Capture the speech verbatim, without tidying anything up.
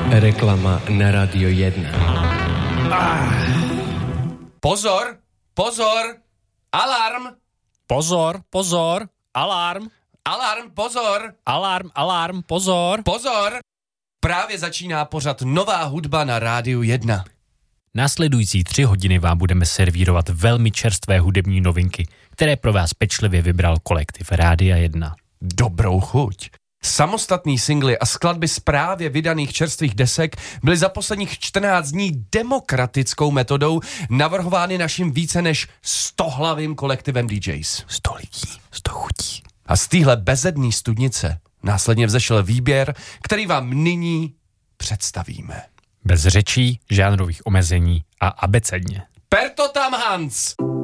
Reklama na Radio jedna. Ah. Pozor, pozor, alarm. Pozor, pozor, alarm. Alarm, pozor. Alarm, alarm, pozor. Pozor. Právě začíná pořad Nová hudba na Rádiu jedna. Následující tři hodiny vám budeme servírovat velmi čerstvé hudební novinky, které pro vás pečlivě vybral kolektiv Rádia jedna. Dobrou chuť. Samostatný singly a skladby z právě vydaných čerstvých desek byly za posledních čtrnáct dní demokratickou metodou navrhovány naším více než stohlavým kolektivem D Js. Sto lidí, sto chutí. A z téhle bezedný studnice následně vzešel výběr, který vám nyní představíme. Bez řečí, žánrových omezení a abecedně. Per to tam, Hans!